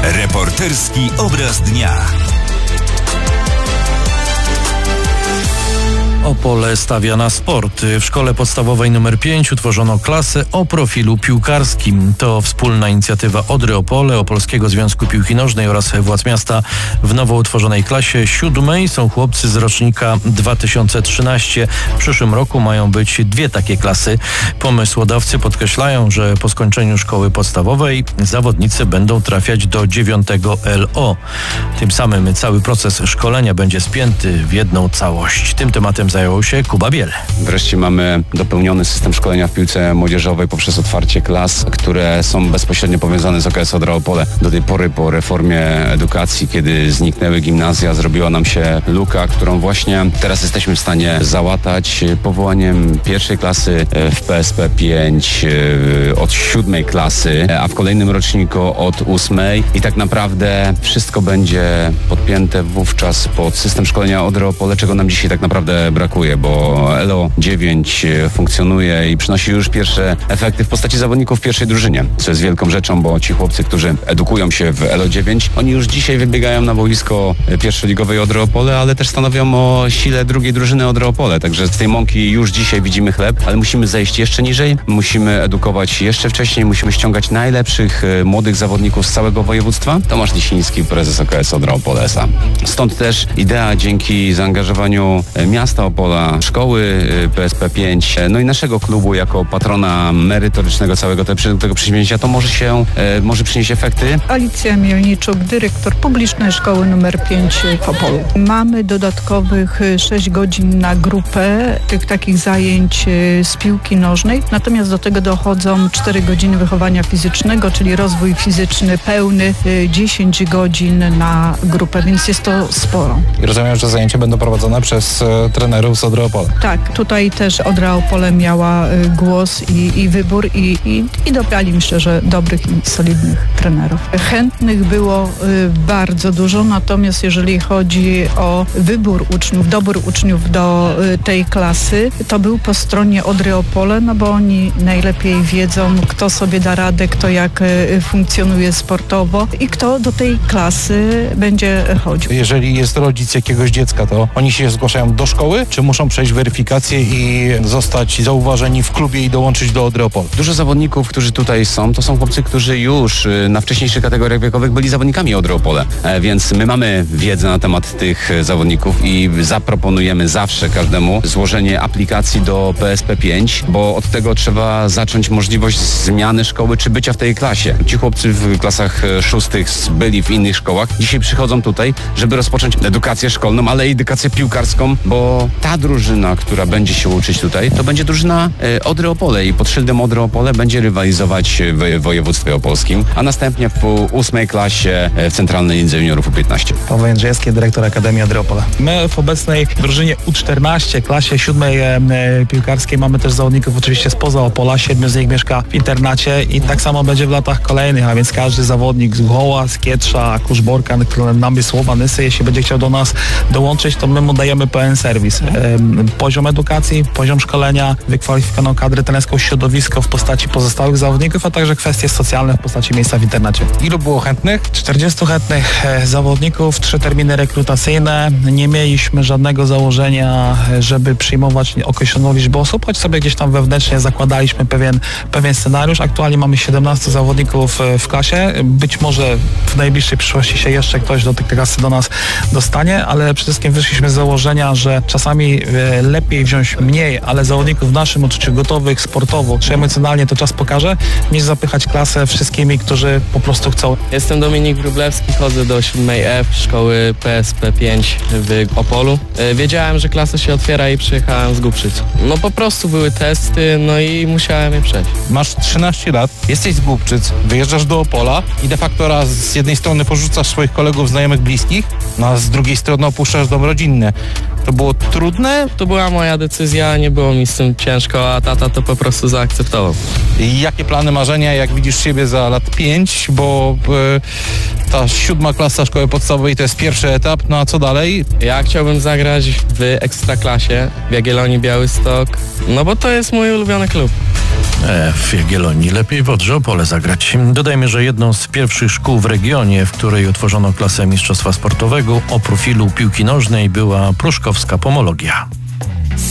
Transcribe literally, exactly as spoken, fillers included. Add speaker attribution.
Speaker 1: Reporterski obraz dnia.
Speaker 2: Opole stawia na sport. W szkole podstawowej numer pięć utworzono klasę o profilu piłkarskim. To wspólna inicjatywa Odry Opole, Opolskiego Związku Piłki Nożnej oraz władz miasta. W nowo utworzonej klasie siódmej są chłopcy z rocznika dwa tysiące trzynastego. W przyszłym roku mają być dwie takie klasy. Pomysłodawcy podkreślają, że po skończeniu szkoły podstawowej zawodnicy będą trafiać do dziewiątego L O. Tym samym cały proces szkolenia będzie spięty w jedną całość. Tym tematem zajął się Kuba Biel.
Speaker 3: Wreszcie mamy dopełniony system szkolenia w piłce młodzieżowej poprzez otwarcie klas, które są bezpośrednio powiązane z O K S Odra Opole. Do tej pory po reformie edukacji, kiedy zniknęły gimnazja, zrobiła nam się luka, którą właśnie teraz jesteśmy w stanie załatać powołaniem pierwszej klasy w P S P pięć od siódmej klasy, a w kolejnym roczniku od ósmej i tak naprawdę wszystko będzie podpięte wówczas pod system szkolenia Odry Opole, czego nam dzisiaj tak naprawdę brakuje, bo L O dziewięć funkcjonuje i przynosi już pierwsze efekty w postaci zawodników w pierwszej drużynie, co jest wielką rzeczą, bo ci chłopcy, którzy edukują się w L O dziewięć, oni już dzisiaj wybiegają na boisko pierwszoligowej Odry Opole, ale też stanowią o sile drugiej drużyny Odry Opole, także z tej mąki już dzisiaj widzimy chleb, ale musimy zejść jeszcze niżej, musimy edukować jeszcze wcześniej, musimy ściągać najlepszych młodych zawodników z całego województwa. Tomasz Lisiński, prezes O K S Odra Opole S A. Stąd też idea dzięki zaangażowaniu miasta Opola, szkoły P S P pięć, no i naszego klubu jako patrona merytorycznego całego te, tego przedsięwzięcia, to może się, e, może przynieść efekty.
Speaker 4: Alicja Mielniczuk, dyrektor publicznej szkoły numer pięć w Opolu. Mamy dodatkowych sześć godzin na grupę tych takich zajęć z piłki nożnej, natomiast do tego dochodzą cztery godziny wychowania fizycznego, czyli rozwój fizyczny pełny, dziesięć godzin na grupę, więc jest to sporo.
Speaker 5: I rozumiem, że zajęcia będą prowadzone przez e, trenerów z Odry Opole.
Speaker 4: Tak, tutaj też Odra Opole miała y, głos i, i wybór i, i, i dobrali, myślę, że dobrych i solidnych trenerów. Chętnych było y, bardzo dużo, natomiast jeżeli chodzi o wybór uczniów, dobór uczniów do y, tej klasy, to był po stronie Odry Opole, no bo oni najlepiej wiedzą, kto sobie da radę, kto jak y, funkcjonuje sportowo i kto do tej klasy będzie chodził.
Speaker 5: Jeżeli jest rodzic jakiegoś dziecka, to oni się zgłaszają do szkoły, czy muszą przejść weryfikację i zostać zauważeni w klubie i dołączyć do Odry Opole?
Speaker 3: Dużo zawodników, którzy tutaj są, to są chłopcy, którzy już na wcześniejszych kategoriach wiekowych byli zawodnikami Odry Opole, e, więc my mamy wiedzę na temat tych zawodników i zaproponujemy zawsze każdemu złożenie aplikacji do P S P pięć, bo od tego trzeba zacząć możliwość zmiany szkoły czy bycia w tej klasie. Ci chłopcy w klasach szóstych byli w innych szkołach, dzisiaj przychodzą tutaj, żeby rozpocząć edukację szkolną, ale i edukację piłkarską, bo ta drużyna, która będzie się uczyć tutaj, to będzie drużyna e, Odry Opole i pod szyldem Odry Opole będzie rywalizować w województwie opolskim, a następnie w ósmej klasie e, w Centralnej Lidze Juniorów U piętnaście.
Speaker 6: Paweł Jędrzejewski, dyrektor Akademii Odry Opole. My w obecnej drużynie U czternaście, klasie siódmej e, piłkarskiej mamy też zawodników oczywiście spoza Opola, siedmiu z nich mieszka w internacie i tak samo będzie w latach kolejnych, a więc każdy zawodnik z Głoła, z Kietrza, Kuszborka, Namysłowa, Nysy, jeśli będzie chciał do nas dołączyć, to my mu dajemy pełen serwis. E, poziom edukacji, poziom szkolenia, wykwalifikowaną kadrę trenerską, środowisko w postaci pozostałych zawodników, a także kwestie socjalne w postaci miejsca w internacie.
Speaker 5: Ilu było chętnych?
Speaker 6: czterdziestu chętnych e, zawodników, trzy terminy rekrutacyjne. Nie mieliśmy żadnego założenia, żeby przyjmować określoną liczbę osób, choć sobie gdzieś tam wewnętrznie zakładaliśmy pewien, pewien scenariusz. Aktualnie mamy siedemnastu zawodników w klasie. Być może w najbliższej przyszłości się jeszcze ktoś do tej klasy do nas dostanie, ale przede wszystkim wyszliśmy z założenia, że czasami e, lepiej wziąć mniej, ale zawodników w naszym odczuciu gotowych sportowo czy emocjonalnie to czas pokaże, niż zapychać klasę wszystkimi, którzy po prostu chcą.
Speaker 7: Jestem Dominik Wróblewski, chodzę do siódmej F szkoły P S P pięć w Opolu. Wiedziałem, że klasa się otwiera i przyjechałem z Głubczyc. No po prostu były testy, no i musiałem je przejść.
Speaker 5: Masz trzynaście lat, jesteś z Głubczyc, wyjeżdżasz do Opola i de facto raz z jednej strony porzucasz swoich kolegów, znajomych, bliskich, no a z drugiej strony opuszczasz dom rodzinny. To było trudne?
Speaker 7: To była moja decyzja, nie było mi z tym ciężko, a tata to po prostu zaakceptował.
Speaker 5: I jakie plany, marzenia, jak widzisz siebie za lat pięć, bo e, Ta siódma klasa szkoły podstawowej to jest pierwszy etap, no a co dalej?
Speaker 7: Ja chciałbym zagrać w Ekstraklasie w Jagiellonii Białystok, no bo to jest mój ulubiony klub.
Speaker 2: E, w Jagiellonii lepiej w Odrze Opole zagrać. Dodajmy, że jedną z pierwszych szkół w regionie, w której utworzono klasę mistrzostwa sportowego o profilu piłki nożnej, była pruszkowska pomologia.